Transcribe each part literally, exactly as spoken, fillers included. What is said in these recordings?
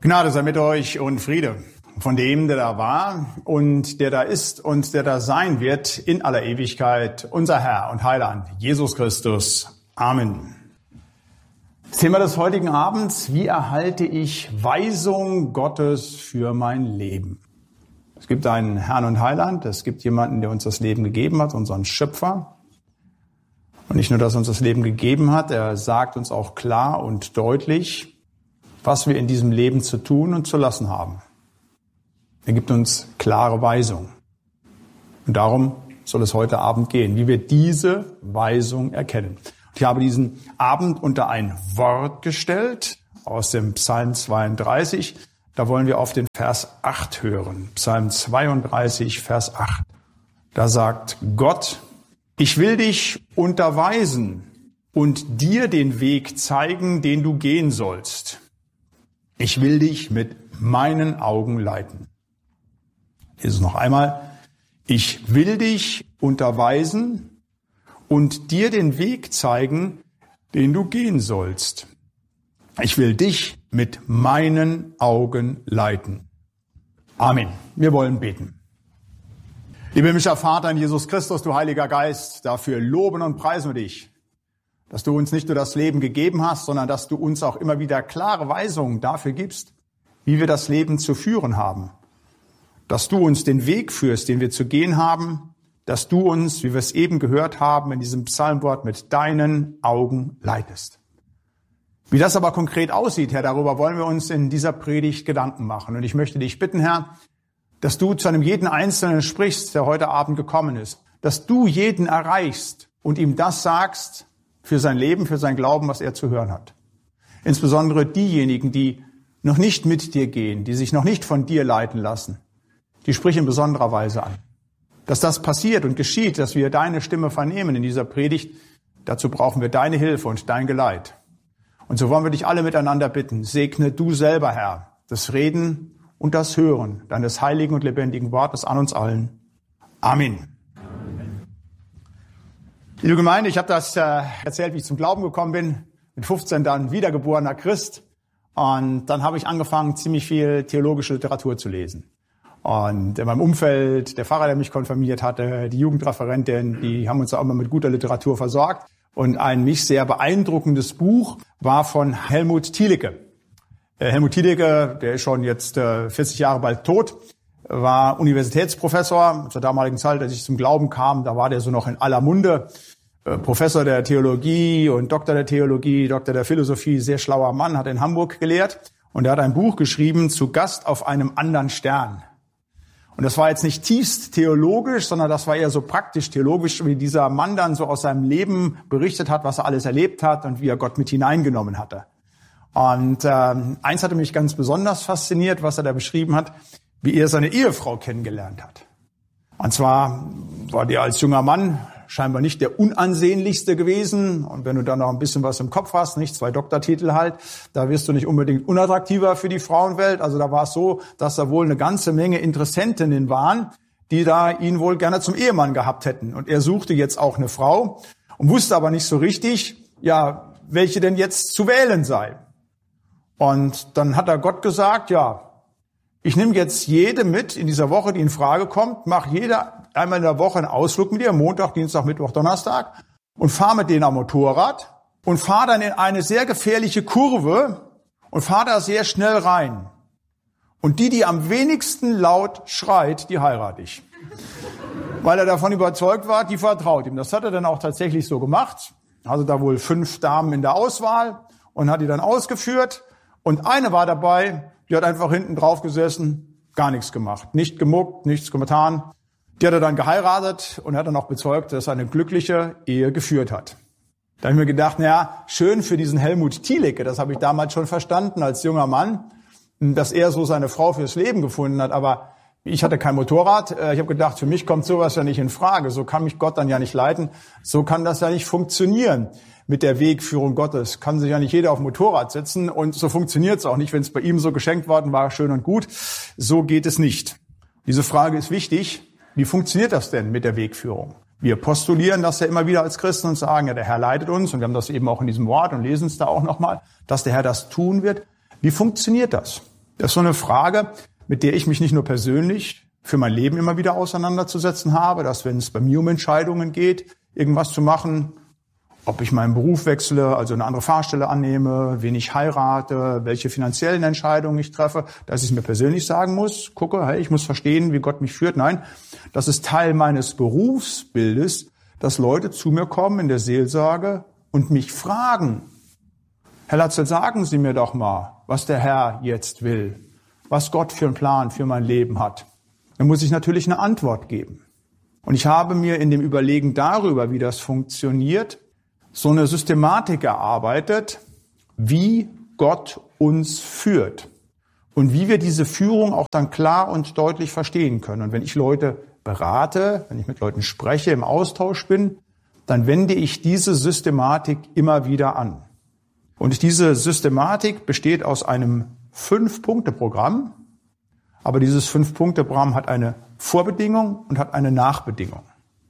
Gnade sei mit euch und Friede von dem, der da war und der da ist und der da sein wird in aller Ewigkeit, unser Herr und Heiland, Jesus Christus. Amen. Das Thema des heutigen Abends: Wie erhalte ich Weisung Gottes für mein Leben? Es gibt einen Herrn und Heiland, es gibt jemanden, der uns das Leben gegeben hat, unseren Schöpfer. Und nicht nur, dass er uns das Leben gegeben hat, er sagt uns auch klar und deutlich, was wir in diesem Leben zu tun und zu lassen haben. Er gibt uns klare Weisung. Und darum soll es heute Abend gehen, wie wir diese Weisung erkennen. Und ich habe diesen Abend unter ein Wort gestellt aus dem Psalm zweiunddreißig. Da wollen wir auf den Vers acht hören. Psalm zweiunddreißig, Vers acht. Da sagt Gott: Ich will dich unterweisen und dir den Weg zeigen, den du gehen sollst. Ich will dich mit meinen Augen leiten. Hier ist es noch einmal. Ich will dich unterweisen und dir den Weg zeigen, den du gehen sollst. Ich will dich mit meinen Augen leiten. Amen. Wir wollen beten. Lieber himmlischer Vater in Jesus Christus, du Heiliger Geist, dafür loben und preisen wir dich, dass du uns nicht nur das Leben gegeben hast, sondern dass du uns auch immer wieder klare Weisungen dafür gibst, wie wir das Leben zu führen haben. Dass du uns den Weg führst, den wir zu gehen haben, dass du uns, wie wir es eben gehört haben, in diesem Psalmwort mit deinen Augen leitest. Wie das aber konkret aussieht, Herr, darüber wollen wir uns in dieser Predigt Gedanken machen. Und ich möchte dich bitten, Herr, dass du zu einem jeden Einzelnen sprichst, der heute Abend gekommen ist, dass du jeden erreichst und ihm das sagst für sein Leben, für sein Glauben, was er zu hören hat. Insbesondere diejenigen, die noch nicht mit dir gehen, die sich noch nicht von dir leiten lassen, die sprich in besonderer Weise an. Dass das passiert und geschieht, dass wir deine Stimme vernehmen in dieser Predigt, dazu brauchen wir deine Hilfe und dein Geleit. Und so wollen wir dich alle miteinander bitten: Segne du selber, Herr, das Reden und das Hören deines heiligen und lebendigen Wortes an uns allen. Amen. Liebe Gemeinde, ich habe das äh, erzählt, wie ich zum Glauben gekommen bin. Mit fünfzehn dann wiedergeborener Christ. Und dann habe ich angefangen, ziemlich viel theologische Literatur zu lesen. Und in meinem Umfeld, der Pfarrer, der mich konfirmiert hatte, die Jugendreferentin, die haben uns auch immer mit guter Literatur versorgt. Und ein mich sehr beeindruckendes Buch war von Helmut Thielicke. Äh, Helmut Thielicke, der ist schon jetzt äh, vierzig Jahre bald tot, war Universitätsprofessor. Zur damaligen Zeit, als ich zum Glauben kam, da war der so noch in aller Munde. Professor der Theologie und Doktor der Theologie, Doktor der Philosophie, sehr schlauer Mann, hat in Hamburg gelehrt. Und er hat ein Buch geschrieben, Zu Gast auf einem anderen Stern. Und das war jetzt nicht tiefst theologisch, sondern das war eher so praktisch theologisch, wie dieser Mann dann so aus seinem Leben berichtet hat, was er alles erlebt hat und wie er Gott mit hineingenommen hatte. Und äh, eins hatte mich ganz besonders fasziniert, was er da beschrieben hat, wie er seine Ehefrau kennengelernt hat. Und zwar war der als junger Mann scheinbar nicht der unansehnlichste gewesen. Und wenn du dann noch ein bisschen was im Kopf hast, nicht zwei Doktortitel halt, da wirst du nicht unbedingt unattraktiver für die Frauenwelt. Also da war es so, dass da wohl eine ganze Menge Interessentinnen waren, die da ihn wohl gerne zum Ehemann gehabt hätten. Und er suchte jetzt auch eine Frau und wusste aber nicht so richtig, ja, welche denn jetzt zu wählen sei. Und dann hat er Gott gesagt: Ja, ich nehme jetzt jede mit in dieser Woche, die in Frage kommt, mache jede einmal in der Woche einen Ausflug mit ihr, Montag, Dienstag, Mittwoch, Donnerstag, und fahre mit denen am Motorrad und fahre dann in eine sehr gefährliche Kurve und fahre da sehr schnell rein. Und die, die am wenigsten laut schreit, die heirate ich. Weil er davon überzeugt war, die vertraut ihm. Das hat er dann auch tatsächlich so gemacht. Also da wohl fünf Damen in der Auswahl und hat die dann ausgeführt. Und eine war dabei, die hat einfach hinten drauf gesessen, gar nichts gemacht. Nicht gemuckt, nichts getan. Die hat er dann geheiratet und hat dann auch bezeugt, dass er eine glückliche Ehe geführt hat. Da habe ich mir gedacht, naja, schön für diesen Helmut Thielicke, das habe ich damals schon verstanden als junger Mann, dass er so seine Frau fürs Leben gefunden hat. Aber ich hatte kein Motorrad. Ich habe gedacht, für mich kommt sowas ja nicht in Frage. So kann mich Gott dann ja nicht leiten. So kann das ja nicht funktionieren. Mit der Wegführung Gottes kann sich ja nicht jeder auf dem Motorrad setzen, und so funktioniert es auch nicht. Wenn es bei ihm so geschenkt worden war, schön und gut. So geht es nicht. Diese Frage ist wichtig. Wie funktioniert das denn mit der Wegführung? Wir postulieren das ja immer wieder als Christen und sagen, ja, der Herr leitet uns, und wir haben das eben auch in diesem Wort und lesen es da auch nochmal, dass der Herr das tun wird. Wie funktioniert das? Das ist so eine Frage, mit der ich mich nicht nur persönlich für mein Leben immer wieder auseinanderzusetzen habe, dass wenn es bei mir um Entscheidungen geht, irgendwas zu machen, ob ich meinen Beruf wechsle, also eine andere Fahrstelle annehme, wen ich heirate, welche finanziellen Entscheidungen ich treffe, dass ich mir persönlich sagen muss, gucke, hey, ich muss verstehen, wie Gott mich führt. Nein, das ist Teil meines Berufsbildes, dass Leute zu mir kommen in der Seelsorge und mich fragen, Herr Latzel, sagen Sie mir doch mal, was der Herr jetzt will, was Gott für einen Plan für mein Leben hat. Dann muss ich natürlich eine Antwort geben. Und ich habe mir in dem Überlegen darüber, wie das funktioniert, so eine Systematik erarbeitet, wie Gott uns führt und wie wir diese Führung auch dann klar und deutlich verstehen können. Und wenn ich Leute berate, wenn ich mit Leuten spreche, im Austausch bin, dann wende ich diese Systematik immer wieder an. Und diese Systematik besteht aus einem Fünf-Punkte-Programm, aber dieses Fünf-Punkte-Programm hat eine Vorbedingung und hat eine Nachbedingung.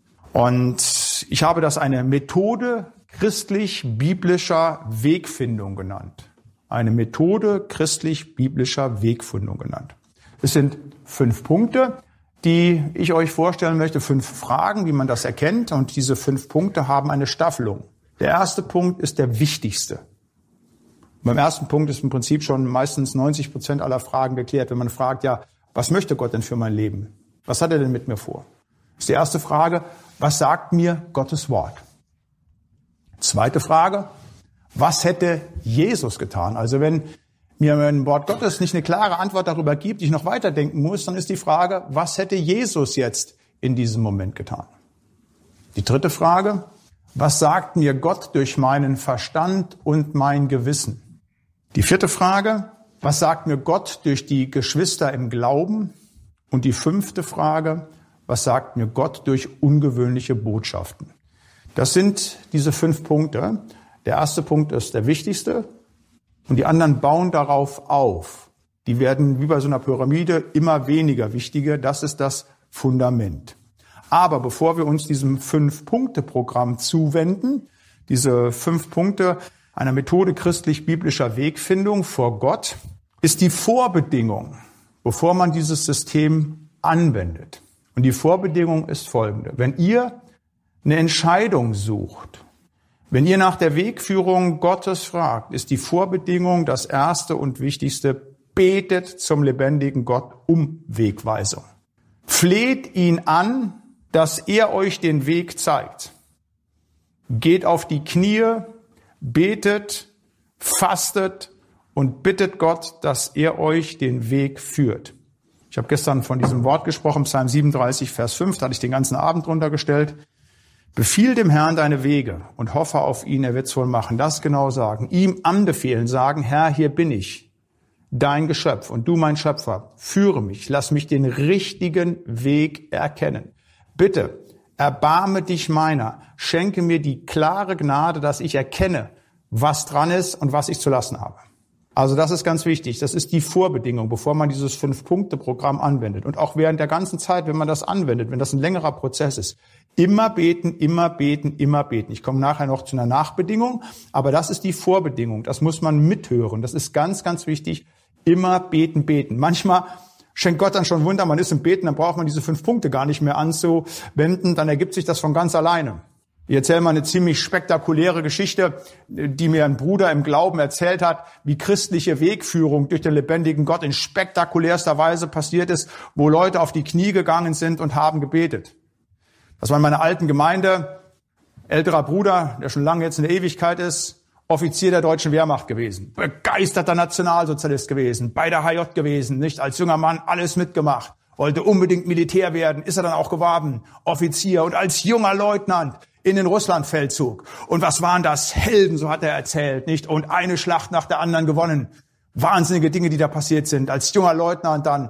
Und ich habe das eine Methode christlich-biblischer Wegfindung genannt. Eine Methode christlich-biblischer Wegfindung genannt. Es sind fünf Punkte, die ich euch vorstellen möchte, fünf Fragen, wie man das erkennt. Und diese fünf Punkte haben eine Staffelung. Der erste Punkt ist der wichtigste. Beim ersten Punkt ist im Prinzip schon meistens neunzig Prozent aller Fragen geklärt. Wenn man fragt, ja, was möchte Gott denn für mein Leben? Was hat er denn mit mir vor? Das ist die erste Frage. Was sagt mir Gottes Wort? Zweite Frage, was hätte Jesus getan? Also wenn mir ein Wort Gottes nicht eine klare Antwort darüber gibt, die ich noch weiterdenken muss, dann ist die Frage, was hätte Jesus jetzt in diesem Moment getan? Die dritte Frage, was sagt mir Gott durch meinen Verstand und mein Gewissen? Die vierte Frage, was sagt mir Gott durch die Geschwister im Glauben? Und die fünfte Frage, was sagt mir Gott durch ungewöhnliche Botschaften? Das sind diese fünf Punkte. Der erste Punkt ist der wichtigste und die anderen bauen darauf auf. Die werden wie bei so einer Pyramide immer weniger wichtiger. Das ist das Fundament. Aber bevor wir uns diesem Fünf-Punkte-Programm zuwenden, diese fünf Punkte einer Methode christlich-biblischer Wegfindung vor Gott, ist die Vorbedingung, bevor man dieses System anwendet. Und die Vorbedingung ist folgende. Wenn ihr eine Entscheidung sucht, wenn ihr nach der Wegführung Gottes fragt, ist die Vorbedingung das erste und wichtigste, betet zum lebendigen Gott um Wegweisung. Fleht ihn an, dass er euch den Weg zeigt. Geht auf die Knie, betet, fastet und bittet Gott, dass er euch den Weg führt. Ich habe gestern von diesem Wort gesprochen, Psalm siebenunddreißig, Vers fünf, da hatte ich den ganzen Abend drunter gestellt. Befiehl dem Herrn deine Wege und hoffe auf ihn, er wird's wohl machen. Das genau sagen. Ihm anbefehlen, sagen, Herr, hier bin ich, dein Geschöpf und du mein Schöpfer. Führe mich, lass mich den richtigen Weg erkennen. Bitte, erbarme dich meiner, schenke mir die klare Gnade, dass ich erkenne, was dran ist und was ich zu lassen habe. Also das ist ganz wichtig. Das ist die Vorbedingung, bevor man dieses Fünf-Punkte-Programm anwendet. Und auch während der ganzen Zeit, wenn man das anwendet, wenn das ein längerer Prozess ist, immer beten, immer beten, immer beten. Ich komme nachher noch zu einer Nachbedingung, aber das ist die Vorbedingung. Das muss man mithören. Das ist ganz, ganz wichtig. Immer beten, beten. Manchmal schenkt Gott dann schon Wunder, man ist im Beten, dann braucht man diese fünf Punkte gar nicht mehr anzuwenden. Dann ergibt sich das von ganz alleine. Ich erzähle mal eine ziemlich spektakuläre Geschichte, die mir ein Bruder im Glauben erzählt hat, wie christliche Wegführung durch den lebendigen Gott in spektakulärster Weise passiert ist, wo Leute auf die Knie gegangen sind und haben gebetet. Das war in meiner alten Gemeinde, älterer Bruder, der schon lange jetzt in der Ewigkeit ist, Offizier der deutschen Wehrmacht gewesen, begeisterter Nationalsozialist gewesen, bei der H J gewesen, nicht als junger Mann alles mitgemacht, wollte unbedingt Militär werden, ist er dann auch geworden, Offizier und als junger Leutnant in den Russlandfeldzug. Und was waren das? Helden, so hat er erzählt, nicht? Und eine Schlacht nach der anderen gewonnen. Wahnsinnige Dinge, die da passiert sind. Als junger Leutnant dann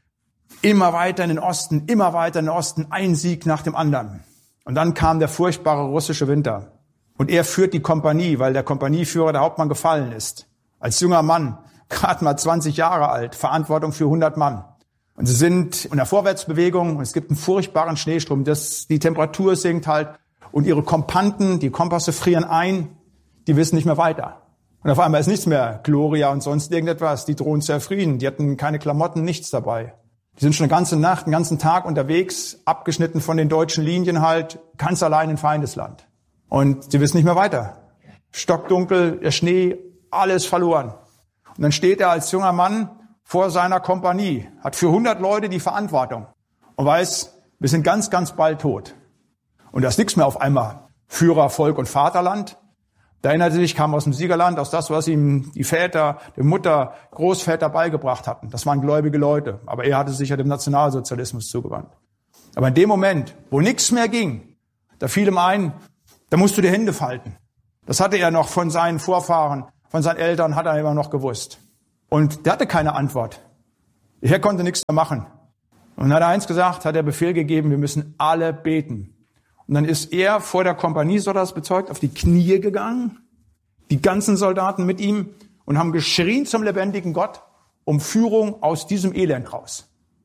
immer weiter in den Osten, immer weiter in den Osten, ein Sieg nach dem anderen. Und dann kam der furchtbare russische Winter. Und er führt die Kompanie, weil der Kompanieführer, der Hauptmann, gefallen ist. Als junger Mann, gerade mal zwanzig Jahre alt, Verantwortung für hundert Mann. Und sie sind in der Vorwärtsbewegung und es gibt einen furchtbaren Schneesturm. Das, die Temperatur sinkt halt und ihre Kompanten, die Kompasse frieren ein, die wissen nicht mehr weiter. Und auf einmal ist nichts mehr Gloria und sonst irgendetwas. Die drohen zu erfrieren. Die hatten keine Klamotten, nichts dabei. Die sind schon eine ganze Nacht, einen ganzen Tag unterwegs, abgeschnitten von den deutschen Linien halt, ganz allein in Feindesland. Und sie wissen nicht mehr weiter. Stockdunkel, der Schnee, alles verloren. Und dann steht er als junger Mann vor seiner Kompanie, hat für hundert Leute die Verantwortung und weiß, wir sind ganz, ganz bald tot. Und da ist nichts mehr auf einmal Führer, Volk und Vaterland. Da erinnert er sich, kam aus dem Siegerland, aus das, was ihm die Väter, die Mutter, Großväter beigebracht hatten. Das waren gläubige Leute. Aber er hatte sich ja dem Nationalsozialismus zugewandt. Aber in dem Moment, wo nichts mehr ging, da fiel ihm ein, da musst du die Hände falten. Das hatte er noch von seinen Vorfahren, von seinen Eltern, hat er immer noch gewusst. Und der hatte keine Antwort. Der Herr konnte nichts mehr machen. Und dann hat er eins gesagt, hat er Befehl gegeben, wir müssen alle beten. Und dann ist er vor der Kompanie, so das bezeugt, auf die Knie gegangen, die ganzen Soldaten mit ihm, und haben geschrien zum lebendigen Gott um Führung aus diesem Elend raus.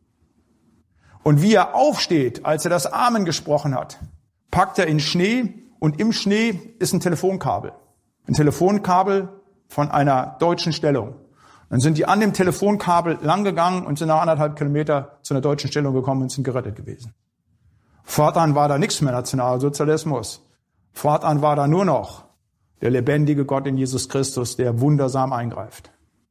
Und wie er aufsteht, als er das Amen gesprochen hat, packt er in Schnee, und im Schnee ist ein Telefonkabel. Ein Telefonkabel von einer deutschen Stellung. Dann sind die an dem Telefonkabel langgegangen und sind nach anderthalb Kilometer zu einer deutschen Stellung gekommen und sind gerettet gewesen. Fortan war da nichts mehr Nationalsozialismus. Fortan war da nur noch der lebendige Gott in Jesus Christus, der wundersam eingreift.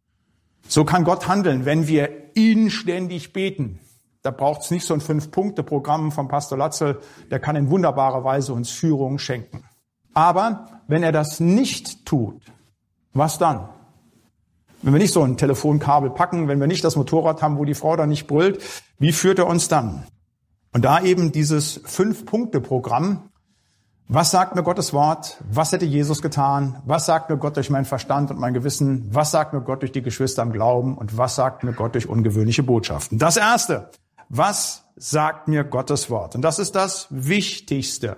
So kann Gott handeln, wenn wir inständig beten. Da braucht es nicht so ein Fünf-Punkte-Programm vom Pastor Latzel, der kann in wunderbarer Weise uns Führung schenken. Aber wenn er das nicht tut, was dann? Wenn wir nicht so ein Telefonkabel packen, wenn wir nicht das Motorrad haben, wo die Frau dann nicht brüllt, wie führt er uns dann? Und da eben dieses Fünf-Punkte-Programm. Was sagt mir Gottes Wort? Was hätte Jesus getan? Was sagt mir Gott durch meinen Verstand und mein Gewissen? Was sagt mir Gott durch die Geschwister im Glauben? Und was sagt mir Gott durch ungewöhnliche Botschaften? Das Erste. Was sagt mir Gottes Wort? Und das ist das Wichtigste.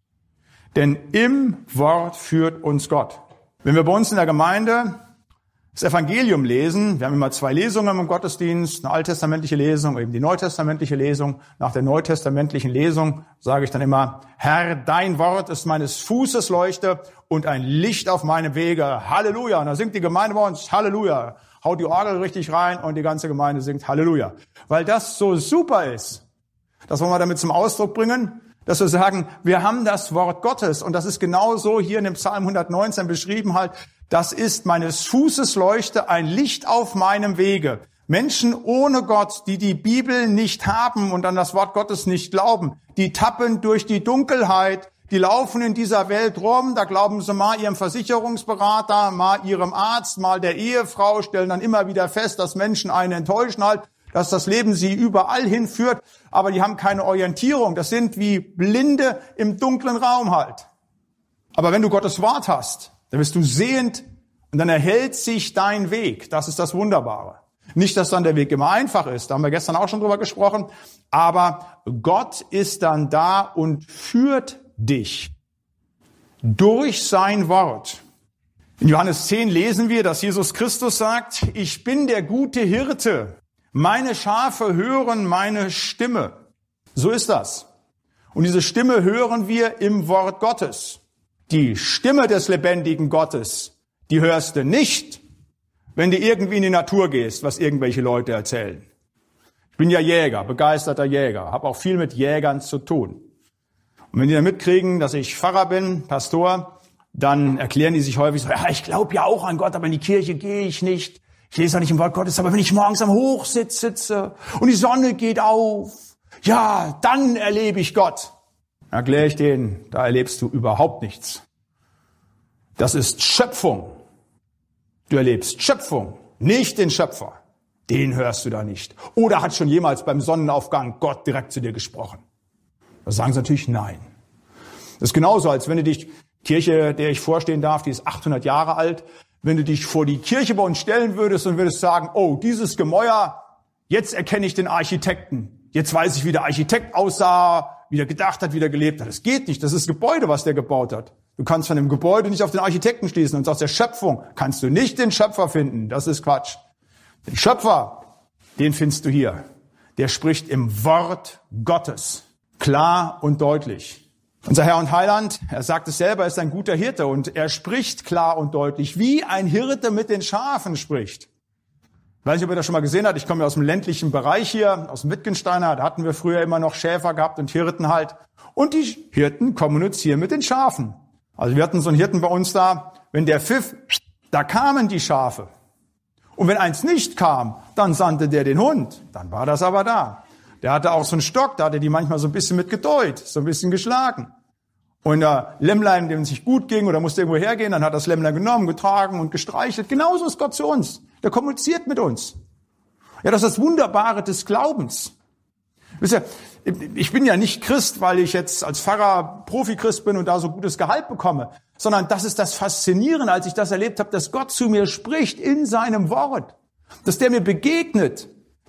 Denn im Wort führt uns Gott. Wenn wir bei uns in der Gemeinde das Evangelium lesen, wir haben immer zwei Lesungen im Gottesdienst, eine alttestamentliche Lesung, eben die neutestamentliche Lesung. Nach der neutestamentlichen Lesung sage ich dann immer, Herr, dein Wort ist meines Fußes Leuchte und ein Licht auf meinem Wege. Halleluja. Und da singt die Gemeinde bei uns, Halleluja. Haut die Orgel richtig rein und die ganze Gemeinde singt Halleluja. Weil das so super ist. Das wollen wir damit zum Ausdruck bringen, dass wir sagen, wir haben das Wort Gottes. Und das ist genauso hier in dem Psalm hundertneunzehn beschrieben halt, das ist meines Fußes Leuchte, ein Licht auf meinem Wege. Menschen ohne Gott, die die Bibel nicht haben und an das Wort Gottes nicht glauben, die tappen durch die Dunkelheit, die laufen in dieser Welt rum, da glauben sie mal ihrem Versicherungsberater, mal ihrem Arzt, mal der Ehefrau, stellen dann immer wieder fest, dass Menschen einen enttäuschen halt, dass das Leben sie überall hinführt, aber die haben keine Orientierung. Das sind wie Blinde im dunklen Raum halt. Aber wenn du Gottes Wort hast, dann bist du sehend und dann erhält sich dein Weg. Das ist das Wunderbare. Nicht, dass dann der Weg immer einfach ist, da haben wir gestern auch schon drüber gesprochen, aber Gott ist dann da und führt dich durch sein Wort. In Johannes zehn lesen wir, dass Jesus Christus sagt, ich bin der gute Hirte, meine Schafe hören meine Stimme. So ist das. Und diese Stimme hören wir im Wort Gottes. Die Stimme des lebendigen Gottes, die hörst du nicht, wenn du irgendwie in die Natur gehst, was irgendwelche Leute erzählen. Ich bin ja Jäger, begeisterter Jäger, habe auch viel mit Jägern zu tun. Und wenn die dann mitkriegen, dass ich Pfarrer bin, Pastor, dann erklären die sich häufig so, ja, ich glaube ja auch an Gott, aber in die Kirche gehe ich nicht. Ich lese auch nicht im Wort Gottes, aber wenn ich morgens am Hochsitz sitze und die Sonne geht auf, ja, dann erlebe ich Gott. Erkläre ich denen, da erlebst du überhaupt nichts. Das ist Schöpfung. Du erlebst Schöpfung, nicht den Schöpfer. Den hörst du da nicht. Oder hat schon jemals beim Sonnenaufgang Gott direkt zu dir gesprochen? Da sagen sie natürlich nein. Das ist genauso, als wenn du dich, Kirche, der ich vorstehen darf, die ist achthundert Jahre alt, wenn du dich vor die Kirche bei uns stellen würdest und würdest sagen, oh, dieses Gemäuer, jetzt erkenne ich den Architekten. Jetzt weiß ich, wie der Architekt aussah, wie der gedacht hat, wie der gelebt hat. Das geht nicht. Das ist das Gebäude, was der gebaut hat. Du kannst von dem Gebäude nicht auf den Architekten schließen und aus der Schöpfung kannst du nicht den Schöpfer finden. Das ist Quatsch. Den Schöpfer, den findest du hier. Der spricht im Wort Gottes. Klar und deutlich. Unser Herr und Heiland, er sagt es selber, ist ein guter Hirte und er spricht klar und deutlich, wie ein Hirte mit den Schafen spricht. Ich weiß nicht, ob ihr das schon mal gesehen habt. Ich komme ja aus dem ländlichen Bereich hier, aus dem Wittgensteiner. Da hatten wir früher immer noch Schäfer gehabt und Hirten halt. Und die Hirten kommunizieren mit den Schafen. Also wir hatten so einen Hirten bei uns da. Wenn der pfiff, da kamen die Schafe. Und wenn eins nicht kam, dann sandte der den Hund. Dann war das aber da. Der hatte auch so einen Stock, da hat er die manchmal so ein bisschen mit gedeutet, so ein bisschen geschlagen. Und der Lämmlein, dem es sich gut ging oder musste irgendwo hergehen, dann hat das Lämmlein genommen, getragen und gestreichelt. Genauso ist Gott zu uns. Der kommuniziert mit uns. Ja, das ist das Wunderbare des Glaubens. Wisst ihr, ich bin ja nicht Christ, weil ich jetzt als Pfarrer Profi-Christ bin und da so gutes Gehalt bekomme, sondern das ist das Faszinierende, als ich das erlebt habe, dass Gott zu mir spricht in seinem Wort, dass der mir begegnet,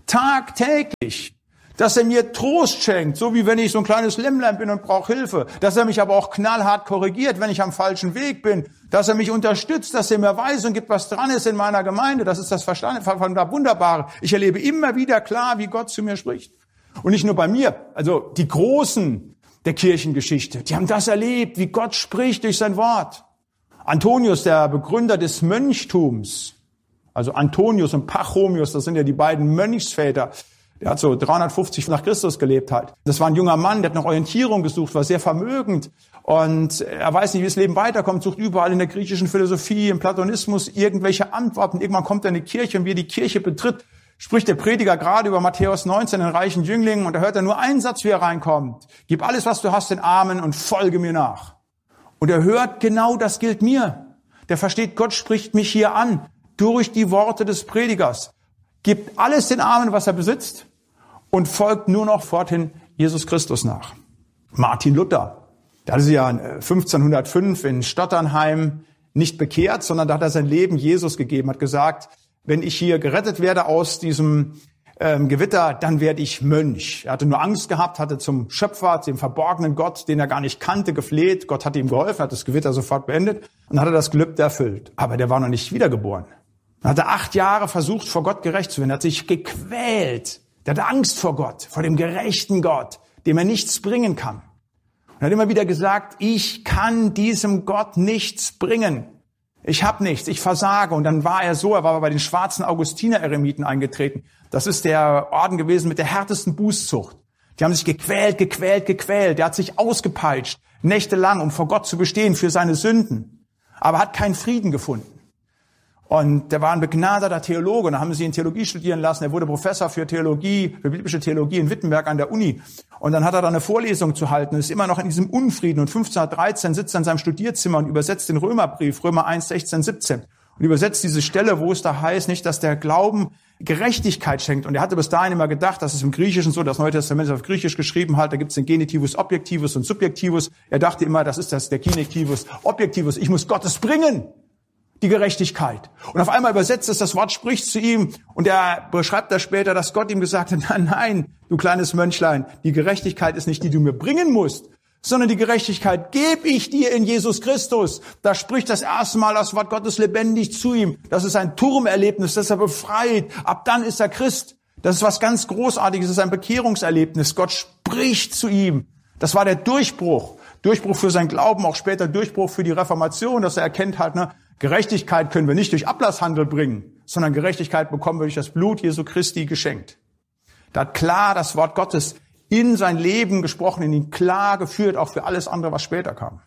tagtäglich, dass er mir Trost schenkt, so wie wenn ich so ein kleines Lämmlein bin und brauche Hilfe, dass er mich aber auch knallhart korrigiert, wenn ich am falschen Weg bin, dass er mich unterstützt, dass er mir Weisung gibt, was dran ist in meiner Gemeinde. Das ist das Verstand von der Wunderbare. Ich erlebe immer wieder klar, wie Gott zu mir spricht. Und nicht nur bei mir, also die Großen der Kirchengeschichte, die haben das erlebt, wie Gott spricht durch sein Wort. Antonius, der Begründer des Mönchtums, also Antonius und Pachomius, das sind ja die beiden Mönchsväter, der hat so dreihundertfünfzig nach Christus gelebt halt. Das war ein junger Mann, der hat nach Orientierung gesucht, war sehr vermögend und er weiß nicht, wie das Leben weiterkommt, sucht überall in der griechischen Philosophie, im Platonismus irgendwelche Antworten. Irgendwann kommt er in die Kirche und wie er die Kirche betritt, spricht der Prediger gerade über Matthäus neunzehn, den reichen Jüngling, und da hört er nur einen Satz, wie er reinkommt. Gib alles, was du hast, den Armen und folge mir nach. Und er hört, genau das gilt mir. Der versteht, Gott spricht mich hier an, durch die Worte des Predigers. Gibt alles den Armen, was er besitzt, und folgt nur noch forthin Jesus Christus nach. Martin Luther, der hatte sich ja fünfzehnhundertfünf in Stotternheim nicht bekehrt, sondern da hat er sein Leben Jesus gegeben, hat gesagt, wenn ich hier gerettet werde aus diesem ähm, Gewitter, dann werde ich Mönch. Er hatte nur Angst gehabt, hatte zum Schöpfer, dem verborgenen Gott, den er gar nicht kannte, gefleht. Gott hat ihm geholfen, hat das Gewitter sofort beendet und hat er das Gelübde erfüllt. Aber der war noch nicht wiedergeboren. Er hatte acht Jahre versucht, vor Gott gerecht zu werden, er hat sich gequält. Der hatte Angst vor Gott, vor dem gerechten Gott, dem er nichts bringen kann. Und er hat immer wieder gesagt, ich kann diesem Gott nichts bringen. Ich habe nichts, ich versage. Und dann war er so, er war bei den schwarzen Augustiner-Eremiten eingetreten. Das ist der Orden gewesen mit der härtesten Bußzucht. Die haben sich gequält, gequält, gequält. Der hat sich ausgepeitscht, nächtelang, um vor Gott zu bestehen für seine Sünden. Aber hat keinen Frieden gefunden. Und der war ein begnadeter Theologe, und da haben sie ihn Theologie studieren lassen. Er wurde Professor für Theologie, für biblische Theologie in Wittenberg an der Uni. Und dann hat er da eine Vorlesung zu halten, ist immer noch in diesem Unfrieden. Und fünfzehnhundertdreizehn sitzt er in seinem Studierzimmer und übersetzt den Römerbrief, Römer eins, sechzehn, siebzehn. Und übersetzt diese Stelle, wo es da heißt, nicht, dass der Glauben Gerechtigkeit schenkt. Und er hatte bis dahin immer gedacht, das ist im Griechischen so, das Neue Testament ist auf Griechisch geschrieben halt, da gibt es den Genitivus Objektivus und Subjektivus. Er dachte immer, das ist das der Genitivus Objektivus. Ich muss Gottes bringen. Die Gerechtigkeit. Und auf einmal übersetzt es, das Wort spricht zu ihm und er beschreibt das später, dass Gott ihm gesagt hat, nein, nein, du kleines Mönchlein, die Gerechtigkeit ist nicht die, die du mir bringen musst, sondern die Gerechtigkeit gebe ich dir in Jesus Christus. Da spricht das erste Mal das Wort Gottes lebendig zu ihm. Das ist ein Turmerlebnis, das er befreit. Ab dann ist er Christ. Das ist was ganz Großartiges, das ist ein Bekehrungserlebnis. Gott spricht zu ihm. Das war der Durchbruch. Durchbruch für sein Glauben, auch später Durchbruch für die Reformation, dass er erkennt halt, ne, Gerechtigkeit können wir nicht durch Ablasshandel bringen, sondern Gerechtigkeit bekommen wir durch das Blut Jesu Christi geschenkt. Da hat klar das Wort Gottes in sein Leben gesprochen, in ihn klar geführt, auch für alles andere, was später kam.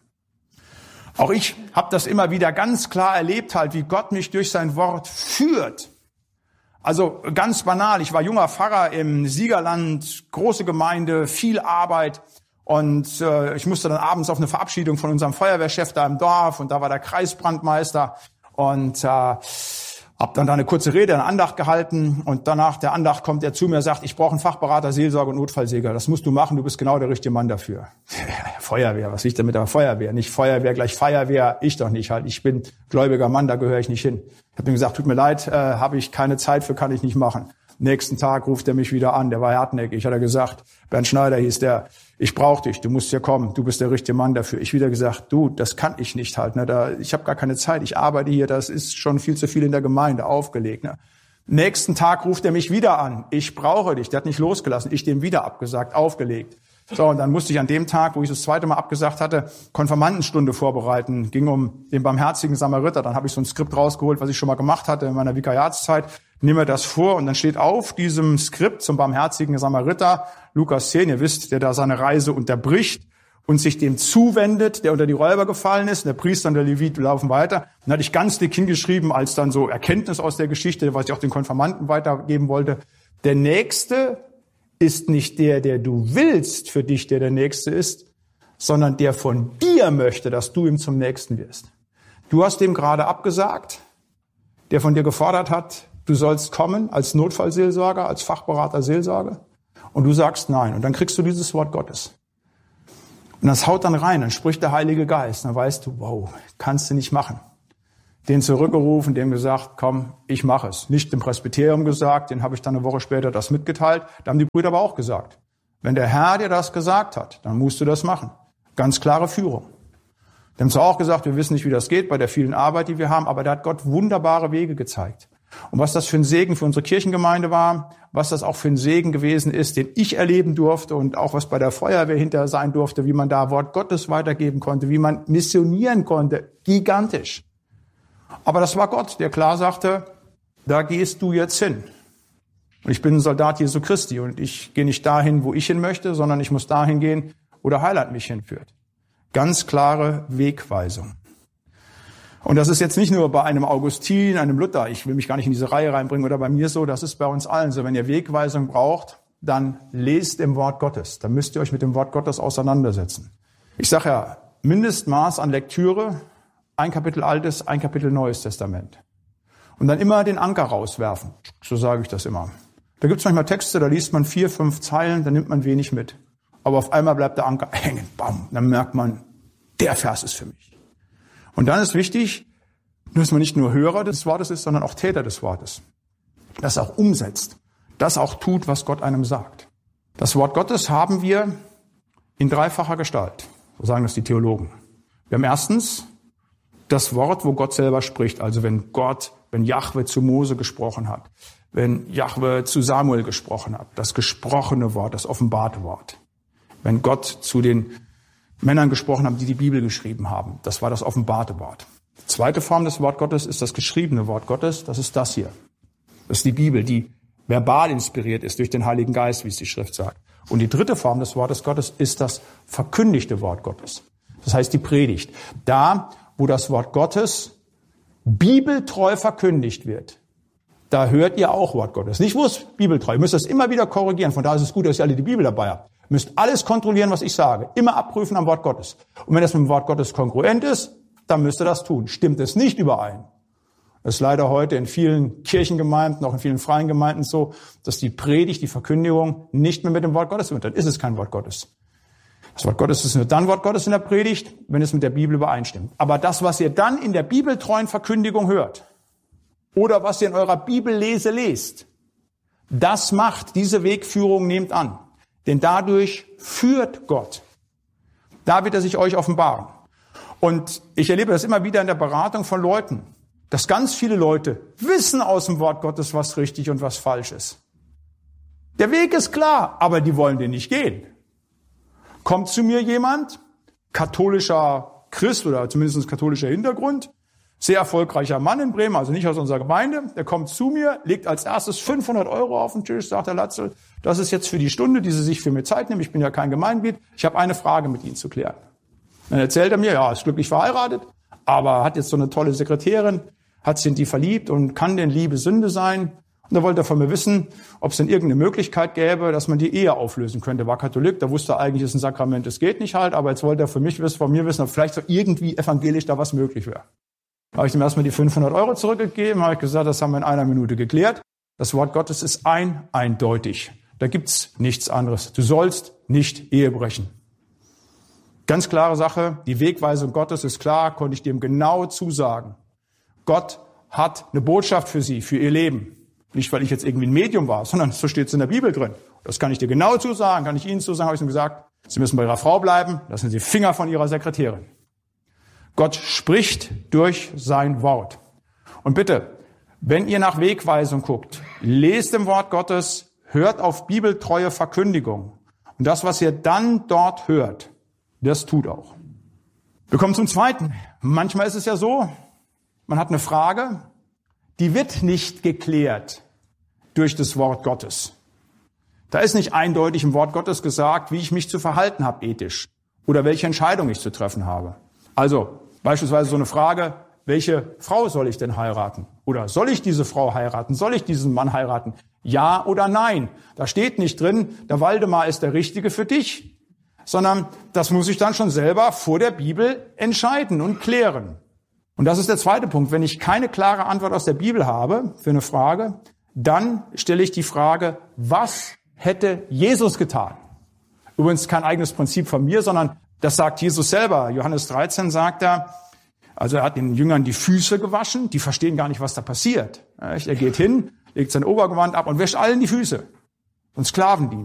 Auch ich habe das immer wieder ganz klar erlebt, halt, wie Gott mich durch sein Wort führt. Also ganz banal, ich war junger Pfarrer im Siegerland, große Gemeinde, viel Arbeit. Und äh, ich musste dann abends auf eine Verabschiedung von unserem Feuerwehrchef da im Dorf, und da war der Kreisbrandmeister, und äh, habe dann da eine kurze Rede, eine Andacht gehalten, und danach der Andacht kommt er zu mir und sagt, ich brauche einen Fachberater, Seelsorge und Notfallseger. Das musst du machen, du bist genau der richtige Mann dafür. Feuerwehr, was will ich denn mit der Feuerwehr? Nicht Feuerwehr gleich Feuerwehr, ich doch nicht halt. Ich bin gläubiger Mann, da gehöre ich nicht hin. Ich habe ihm gesagt, tut mir leid, äh, habe ich keine Zeit für, kann ich nicht machen. Nächsten Tag ruft er mich wieder an, der war hartnäckig, hat er gesagt, Bernd Schneider hieß der, ich brauche dich, du musst hier kommen, du bist der richtige Mann dafür. Ich wieder gesagt, du, das kann ich nicht halt, ne, da, ich habe gar keine Zeit, ich arbeite hier, das ist schon viel zu viel in der Gemeinde, aufgelegt. Ne. Nächsten Tag ruft er mich wieder an, ich brauche dich, der hat nicht losgelassen, ich dem wieder abgesagt, aufgelegt. So, und dann musste ich an dem Tag, wo ich das zweite Mal abgesagt hatte, Konfirmandenstunde vorbereiten. Ging um den barmherzigen Samariter. Dann habe ich so ein Skript rausgeholt, was ich schon mal gemacht hatte in meiner Vikariatszeit. Nehme das vor und dann steht auf diesem Skript zum barmherzigen Samariter, Lukas zehn, ihr wisst, der da seine Reise unterbricht und sich dem zuwendet, der unter die Räuber gefallen ist. Und der Priester und der Levit laufen weiter. Dann hatte ich ganz dick hingeschrieben, als dann so Erkenntnis aus der Geschichte, was ich auch den Konfirmanden weitergeben wollte. Der Nächste ist nicht der, der du willst für dich, der der Nächste ist, sondern der von dir möchte, dass du ihm zum Nächsten wirst. Du hast dem gerade abgesagt, der von dir gefordert hat, du sollst kommen als Notfallseelsorger, als Fachberater Seelsorge, und du sagst nein. Und dann kriegst du dieses Wort Gottes. Und das haut dann rein, dann spricht der Heilige Geist. Dann weißt du, wow, kannst du nicht machen. Den zurückgerufen, dem gesagt, komm, ich mache es. Nicht dem Presbyterium gesagt, den habe ich dann eine Woche später das mitgeteilt. Da haben die Brüder aber auch gesagt, wenn der Herr dir das gesagt hat, dann musst du das machen. Ganz klare Führung. Die haben zwar auch gesagt, wir wissen nicht, wie das geht bei der vielen Arbeit, die wir haben, aber da hat Gott wunderbare Wege gezeigt. Und was das für ein Segen für unsere Kirchengemeinde war, was das auch für ein Segen gewesen ist, den ich erleben durfte und auch was bei der Feuerwehr hinterher sein durfte, wie man da Wort Gottes weitergeben konnte, wie man missionieren konnte, gigantisch. Aber das war Gott, der klar sagte, da gehst du jetzt hin. Und ich bin ein Soldat Jesu Christi und ich gehe nicht dahin, wo ich hin möchte, sondern ich muss dahin gehen, wo der Heiland mich hinführt. Ganz klare Wegweisung. Und das ist jetzt nicht nur bei einem Augustin, einem Luther, ich will mich gar nicht in diese Reihe reinbringen, oder bei mir so, das ist bei uns allen so. Wenn ihr Wegweisung braucht, dann lest im Wort Gottes. Dann müsst ihr euch mit dem Wort Gottes auseinandersetzen. Ich sage ja, Mindestmaß an Lektüre, ein Kapitel Altes, ein Kapitel Neues Testament. Und dann immer den Anker rauswerfen. So sage ich das immer. Da gibt es manchmal Texte, da liest man vier, fünf Zeilen, da nimmt man wenig mit. Aber auf einmal bleibt der Anker hängen. Bam. Dann merkt man, der Vers ist für mich. Und dann ist wichtig, dass man nicht nur Hörer des Wortes ist, sondern auch Täter des Wortes. Das auch umsetzt. Das auch tut, was Gott einem sagt. Das Wort Gottes haben wir in dreifacher Gestalt. So sagen das die Theologen. Wir haben erstens das Wort, wo Gott selber spricht. Also wenn Gott, wenn Jahwe zu Mose gesprochen hat, wenn Jahwe zu Samuel gesprochen hat, das gesprochene Wort, das offenbarte Wort. Wenn Gott zu den Männern gesprochen hat, die die Bibel geschrieben haben, das war das offenbarte Wort. Die zweite Form des Wort Gottes ist das geschriebene Wort Gottes, das ist das hier. Das ist die Bibel, die verbal inspiriert ist durch den Heiligen Geist, wie es die Schrift sagt. Und die dritte Form des Wortes Gottes ist das verkündigte Wort Gottes. Das heißt die Predigt. Da, wo das Wort Gottes bibeltreu verkündigt wird, da hört ihr auch Wort Gottes. Nicht wo es bibeltreu. Ihr müsst das immer wieder korrigieren. Von daher ist es gut, dass ihr alle die Bibel dabei habt. Ihr müsst alles kontrollieren, was ich sage. Immer abprüfen am Wort Gottes. Und wenn das mit dem Wort Gottes kongruent ist, dann müsst ihr das tun. Stimmt es nicht überein? Das ist leider heute in vielen Kirchengemeinden, auch in vielen freien Gemeinden so, dass die Predigt, die Verkündigung nicht mehr mit dem Wort Gottes wird. Dann ist es kein Wort Gottes. Das Wort Gottes ist nur dann Wort Gottes in der Predigt, wenn es mit der Bibel übereinstimmt. Aber das, was ihr dann in der bibeltreuen Verkündigung hört oder was ihr in eurer Bibellese lest, das macht diese Wegführung, nehmt an. Denn dadurch führt Gott. Da wird er sich euch offenbaren. Und ich erlebe das immer wieder in der Beratung von Leuten, dass ganz viele Leute wissen aus dem Wort Gottes, was richtig und was falsch ist. Der Weg ist klar, aber die wollen den nicht gehen. Kommt zu mir jemand, katholischer Christ oder zumindest katholischer Hintergrund, sehr erfolgreicher Mann in Bremen, also nicht aus unserer Gemeinde, der kommt zu mir, legt als erstes fünfhundert Euro auf den Tisch, sagt der Latzel, das ist jetzt für die Stunde, die Sie sich für mir Zeit nehmen, ich bin ja kein Gemeindeglied, ich habe eine Frage mit Ihnen zu klären. Dann erzählt er mir, ja, ist glücklich verheiratet, aber hat jetzt so eine tolle Sekretärin, hat sich in die verliebt und kann denn Liebe Sünde sein? Und da wollte er von mir wissen, ob es denn irgendeine Möglichkeit gäbe, dass man die Ehe auflösen könnte. Er war Katholik, da wusste er eigentlich, es ist ein Sakrament, es geht nicht halt, aber jetzt wollte er für mich wissen, von mir wissen, ob vielleicht so irgendwie evangelisch da was möglich wäre. Da habe ich ihm erstmal die fünfhundert Euro zurückgegeben, habe ich gesagt, das haben wir in einer Minute geklärt. Das Wort Gottes ist ein, eindeutig. Da gibt's nichts anderes. Du sollst nicht Ehe brechen. Ganz klare Sache, die Wegweisung Gottes ist klar, konnte ich dem genau zusagen. Gott hat eine Botschaft für sie, für ihr Leben. Nicht, weil ich jetzt irgendwie ein Medium war, sondern so steht es in der Bibel drin. Das kann ich dir genau zusagen, kann ich Ihnen zusagen, habe ich ihm gesagt. Sie müssen bei Ihrer Frau bleiben, lassen Sie Finger von Ihrer Sekretärin. Gott spricht durch sein Wort. Und bitte, wenn ihr nach Wegweisung guckt, lest im Wort Gottes, hört auf bibeltreue Verkündigung Und das, was ihr dann dort hört, das tut auch. Wir kommen zum Zweiten. Manchmal ist es ja so, man hat eine Frage, die wird nicht geklärt durch das Wort Gottes. Da ist nicht eindeutig im Wort Gottes gesagt, wie ich mich zu verhalten habe ethisch oder welche Entscheidung ich zu treffen habe. Also beispielsweise so eine Frage, welche Frau soll ich denn heiraten? Oder soll ich diese Frau heiraten? Soll ich diesen Mann heiraten? Ja oder nein? Da steht nicht drin, der Waldemar ist der Richtige für dich, sondern das muss ich dann schon selber vor der Bibel entscheiden und klären. Und das ist der zweite Punkt. Wenn ich keine klare Antwort aus der Bibel habe für eine Frage, dann stelle ich die Frage, was hätte Jesus getan? Übrigens kein eigenes Prinzip von mir, sondern das sagt Jesus selber. Johannes dreizehn sagt er, also er hat den Jüngern die Füße gewaschen, die verstehen gar nicht, was da passiert. Er geht hin, legt sein Obergewand ab und wäscht allen die Füße. Und Sklavendienst.